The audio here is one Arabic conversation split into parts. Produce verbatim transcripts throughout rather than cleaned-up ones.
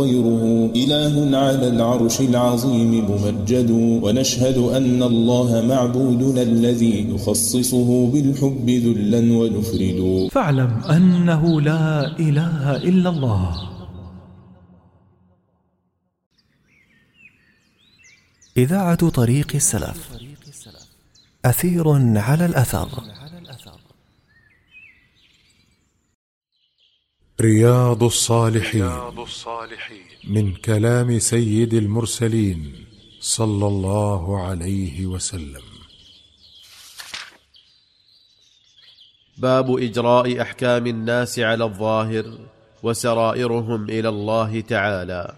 غيره إله على العرش العظيم ممجد، ونشهد أن الله معبودنا الذي نخصصه بالحب ذلا ونفرد. فاعلم أنه لا إله إلا الله. إذاعة طريق السلف، أثير على الأثر. رياض الصالحين من كلام سيد المرسلين صلى الله عليه وسلم. باب إجراء أحكام الناس على الظاهر وسرائرهم إلى الله تعالى.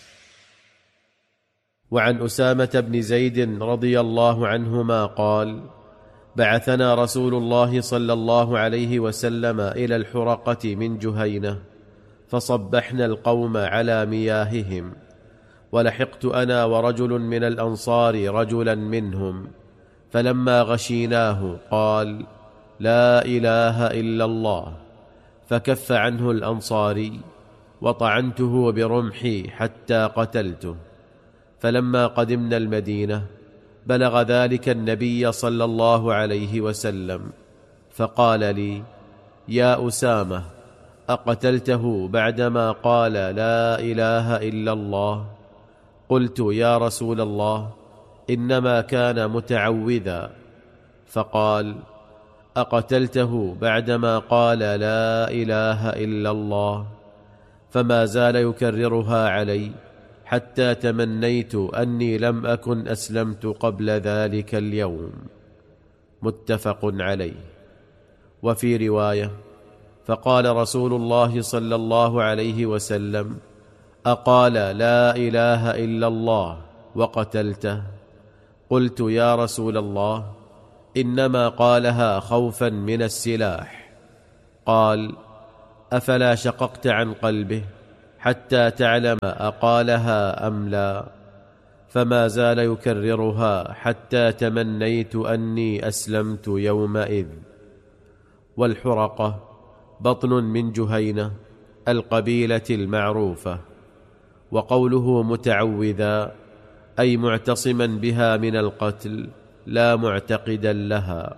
وعن أسامة بن زيد رضي الله عنهما قال: بعثنا رسول الله صلى الله عليه وسلم إلى الحرقة من جهينة، فصبحنا القوم على مياههم، ولحقت أنا ورجل من الأنصار رجلا منهم، فلما غشيناه قال: لا إله إلا الله، فكف عنه الأنصاري، وطعنته برمحي حتى قتلته. فلما قدمنا المدينة بلغ ذلك النبي صلى الله عليه وسلم، فقال لي: يا أسامة، أقتلته بعدما قال لا إله إلا الله؟ قلت: يا رسول الله، إنما كان متعوذا. فقال: أقتلته بعدما قال لا إله إلا الله؟ فما زال يكررها علي حتى تمنيت أني لم أكن أسلمت قبل ذلك اليوم. متفق عليه. وفي رواية: فقال رسول الله صلى الله عليه وسلم: أقال لا إله إلا الله وقتلته؟ قلت: يا رسول الله، إنما قالها خوفا من السلاح. قال: أفلا شققت عن قلبه حتى تعلم أقالها أم لا؟ فما زال يكررها حتى تمنيت أني أسلمت يومئذ. والحرقة بطن من جهينة القبيلة المعروفة. وقوله متعوذا أي معتصما بها من القتل، لا معتقدا لها.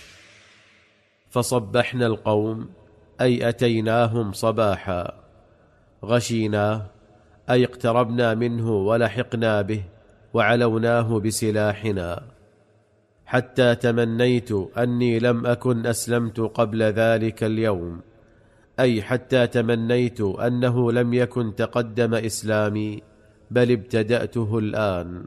فصبحنا القوم أي أتيناهم صباحا. غشيناه أي اقتربنا منه ولحقنا به وعلوناه بسلاحنا، حتى تمنيت أني لم أكن أسلمت قبل ذلك اليوم، أي حتى تمنيت أنه لم يكن تقدم إسلامي، بل ابتدأته الآن.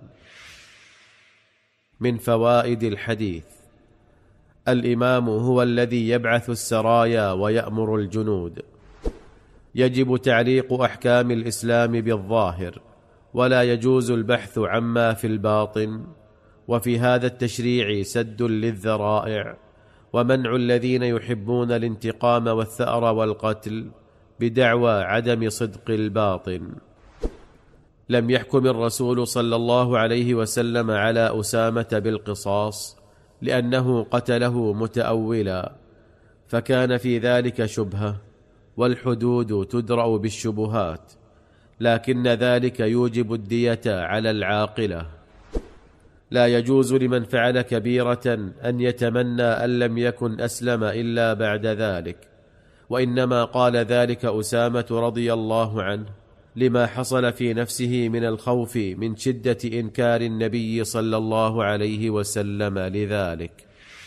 من فوائد الحديث: الإمام هو الذي يبعث السرايا ويأمر الجنود. يجب تعليق أحكام الإسلام بالظاهر، ولا يجوز البحث عما في الباطن. وفي هذا التشريع سد للذرائع، ومنع الذين يحبون الانتقام والثأر والقتل بدعوى عدم صدق الباطن. لم يحكم الرسول صلى الله عليه وسلم على أسامة بالقصاص لأنه قتله متأولا، فكان في ذلك شبهة، والحدود تدرأ بالشبهات، لكن ذلك يوجب الدية على العاقلة. لا يجوز لمن فعل كبيرة أن يتمنى أن لم يكن أسلم إلا بعد ذلك، وإنما قال ذلك أسامة رضي الله عنه لما حصل في نفسه من الخوف من شدة إنكار النبي صلى الله عليه وسلم لذلك.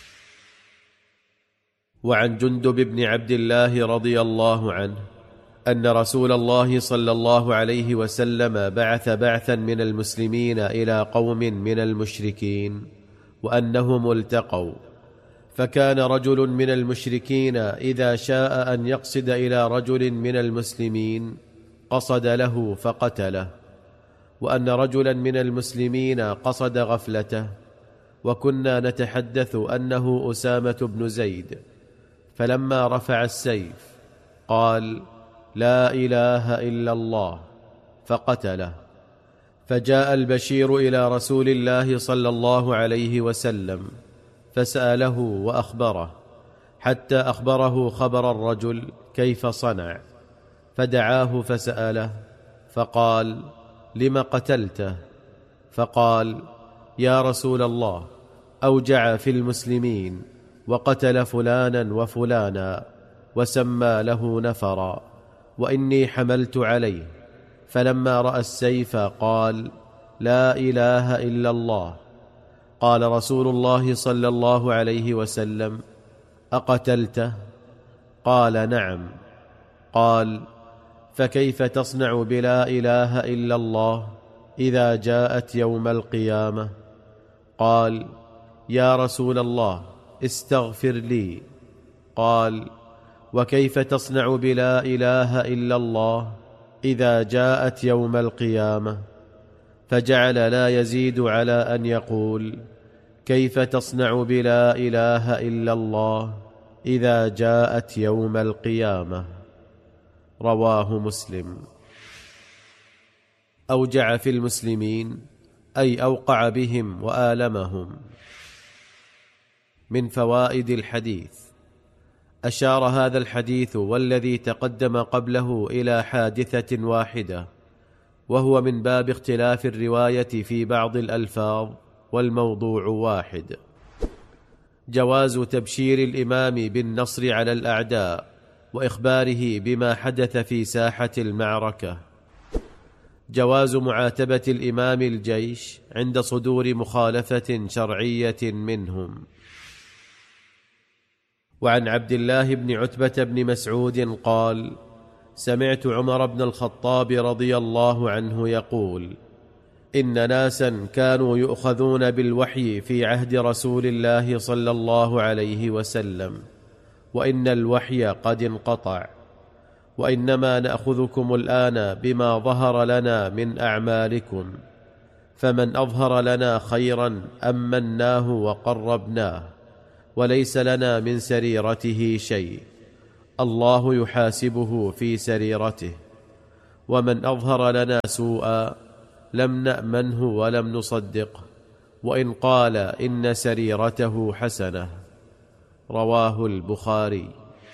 وعن جندب بن عبد الله رضي الله عنه أن رسول الله صلى الله عليه وسلم بعث بعثا من المسلمين إلى قوم من المشركين، وأنهم التقوا، فكان رجل من المشركين إذا شاء أن يقصد إلى رجل من المسلمين قصد له فقتله، وأن رجلا من المسلمين قصد غفلته، وكنا نتحدث أنه أسامة بن زيد، فلما رفع السيف قال: لا إله إلا الله، فقتله. فجاء البشير إلى رسول الله صلى الله عليه وسلم فسأله وأخبره، حتى أخبره خبر الرجل كيف صنع، فدعاه فسأله، فقال: لم قتلته؟ فقال: يا رسول الله، أوجع في المسلمين وقتل فلانا وفلانا وسمى له نفرا، وإني حملت عليه، فلما رأى السيف قال: لا إله إلا الله. قال رسول الله صلى الله عليه وسلم: أقتلته؟ قال: نعم. قال: فكيف تصنع بلا إله إلا الله إذا جاءت يوم القيامة؟ قال: يا رسول الله، استغفر لي. قال: وكيف تصنع بلا إله إلا الله إذا جاءت يوم القيامة؟ فجعل لا يزيد على أن يقول: كيف تصنع بلا إله إلا الله إذا جاءت يوم القيامة؟ رواه مسلم. أوجع في المسلمين أي أوقع بهم وآلمهم. من فوائد الحديث: أشار هذا الحديث والذي تقدم قبله إلى حادثة واحدة، وهو من باب اختلاف الرواية في بعض الألفاظ، والموضوع واحد. جواز تبشير الإمام بالنصر على الأعداء وإخباره بما حدث في ساحة المعركة. جواز معاتبة الإمام الجيش عند صدور مخالفة شرعية منهم. وعن عبد الله بن عتبة بن مسعود قال: سمعت عمر بن الخطاب رضي الله عنه يقول: إن ناسا كانوا يؤخذون بالوحي في عهد رسول الله صلى الله عليه وسلم، وإن الوحي قد انقطع، وإنما نأخذكم الآن بما ظهر لنا من أعمالكم، فمن أظهر لنا خيرا أمناه وقربناه، وليس لنا من سريرته شيء، الله يحاسبه في سريرته، ومن أظهر لنا سوءا لم نأمنه ولم نصدقه، وإن قال إن سريرته حسنة. رواه البخاري.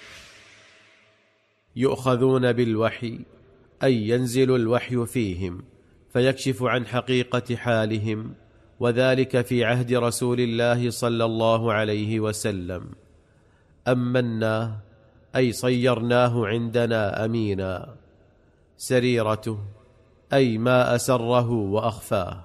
يؤخذون بالوحي أي ينزل الوحي فيهم فيكشف عن حقيقة حالهم، وذلك في عهد رسول الله صلى الله عليه وسلم. أمناه أي صيرناه عندنا أمينا. سريرته أي ما أسره وأخفاه.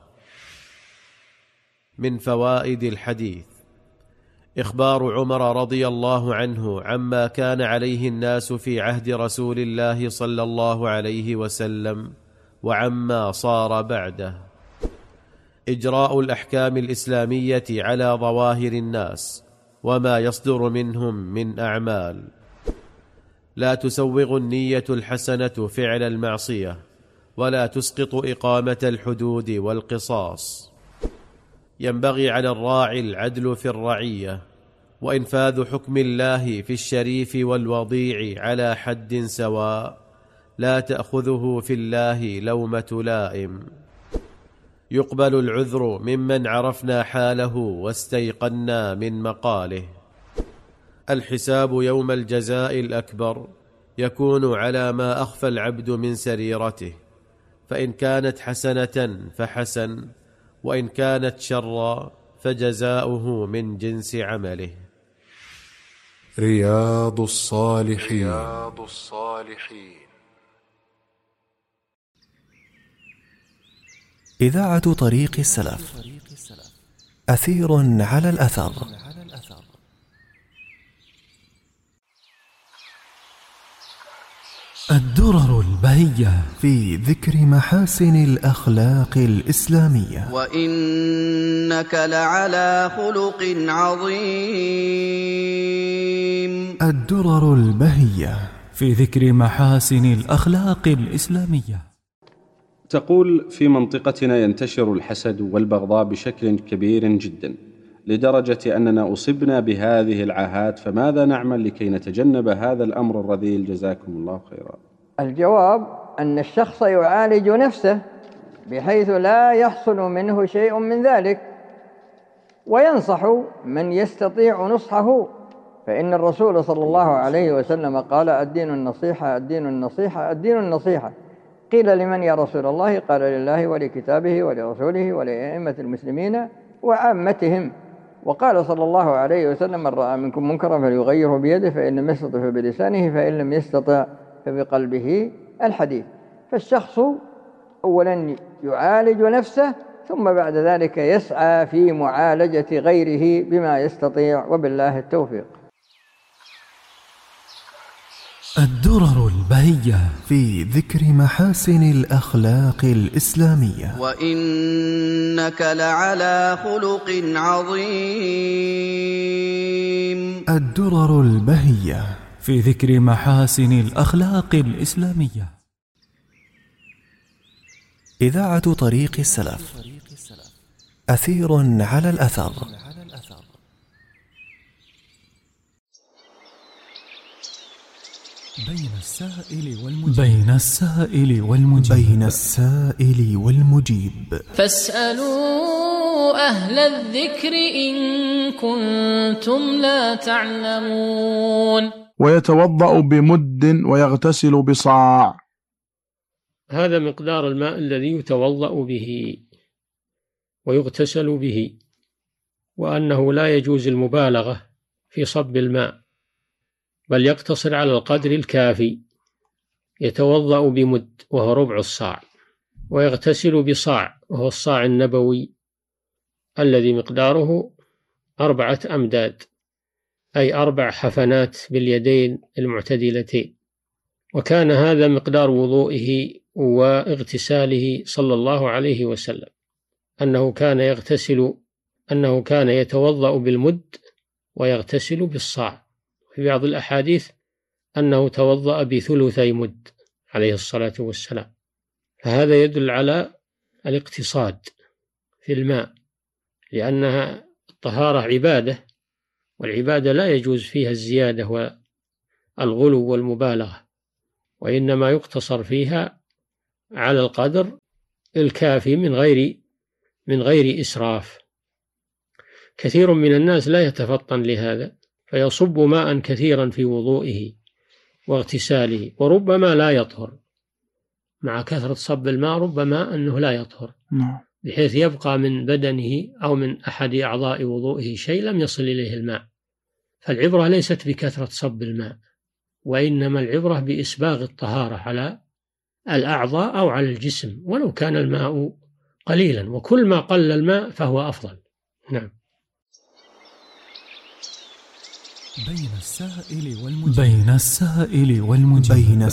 من فوائد الحديث: إخبار عمر رضي الله عنه عما كان عليه الناس في عهد رسول الله صلى الله عليه وسلم وعما صار بعده. إجراء الأحكام الإسلامية على ظواهر الناس وما يصدر منهم من أعمال. لا تسوغ النية الحسنة فعل المعصية، ولا تسقط إقامة الحدود والقصاص. ينبغي على الراعي العدل في الرعية، وإنفاذ حكم الله في الشريف والوضيع على حد سواء، لا تأخذه في الله لومة لائم. يقبل العذر ممن عرفنا حاله واستيقنا من مقاله. الحساب يوم الجزاء الأكبر يكون على ما أخفى العبد من سريرته، فإن كانت حسنة فحسن، وإن كانت شرا فجزاؤه من جنس عمله. رياض الصالحين. رياض الصالحين. إذاعة طريق السلف، أثير على الأثر. الدرر البهية في ذكر محاسن الأخلاق الإسلامية. وإنك لعلى خلق عظيم. الدرر البهية في ذكر محاسن الأخلاق الإسلامية. تقول: في منطقتنا ينتشر الحسد والبغضاء بشكل كبير جدا، لدرجة أننا أصبنا بهذه العاهات، فماذا نعمل لكي نتجنب هذا الأمر الرذيل؟ جزاكم الله خيرا. الجواب أن الشخص يعالج نفسه بحيث لا يحصل منه شيء من ذلك، وينصح من يستطيع نصحه، فإن الرسول صلى الله عليه وسلم قال: الدين النصيحة، الدين النصيحة، الدين النصيحة. قيل لمن يا رسول الله؟ قال لله ولكتابه ولرسوله ولأئمة المسلمين وعامتهم. وقال صلى الله عليه وسلم: من رأى منكم منكرا فليغيره بيده، فإن لم يستطع فبلسانه، فإن لم يستطع فبقلبه. الحديث. فالشخص أولا يعالج نفسه، ثم بعد ذلك يسعى في معالجة غيره بما يستطيع، وبالله التوفيق. الدرر البهية في ذكر محاسن الأخلاق الإسلامية. وإنك لعلى خلق عظيم. الدرر البهية في ذكر محاسن الأخلاق الإسلامية. إذاعة طريق السلف، أثير على الأثر. بين السائل والمجيب بين السائل والمجيب بين السائل والمجيب. فاسألوا أهل الذكر إن كنتم لا تعلمون. ويتوضأ بمد ويغتسل بصاع. هذا مقدار الماء الذي يتوضأ به ويغتسل به، وأنه لا يجوز المبالغة في صب الماء، بل يقتصر على القدر الكافي. يتوضأ بمد وهو ربع الصاع، ويغتسل بصاع وهو الصاع النبوي الذي مقداره أربعة أمداد، أي أربع حفنات باليدين المعتدلتين. وكان هذا مقدار وضوئه واغتساله صلى الله عليه وسلم، أنه كان يغتسل أنه كان يتوضأ بالمد ويغتسل بالصاع. في بعض الأحاديث أنه توضأ بثلثي مد عليه الصلاة والسلام. فهذا يدل على الاقتصاد في الماء، لأنها الطهارة عبادة، والعبادة لا يجوز فيها الزيادة والغلو والمبالغة، وإنما يقتصر فيها على القدر الكافي من غير من غير إسراف. كثير من الناس لا يتفطن لهذا، فيصب ماء كثيرا في وضوئه واغتساله، وربما لا يطهر. مع كثرة صب الماء ربما أنه لا يطهر، بحيث يبقى من بدنه أو من أحد أعضاء وضوئه شيء لم يصل إليه الماء. فالعبرة ليست بكثرة صب الماء، وإنما العبرة بإسباغ الطهارة على الأعضاء أو على الجسم، ولو كان الماء قليلا، وكل ما قل الماء فهو أفضل. نعم. بين السائل والمجيب بين السائل والمجيب بين